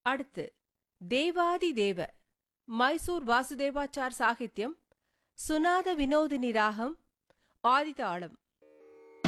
அடுத்து தேவாதி தேவ மைசூர் வாசுதேவாச்சார் சாகித்யம் சுனாத வினோதினி ராகம் ஆதிதாளம்.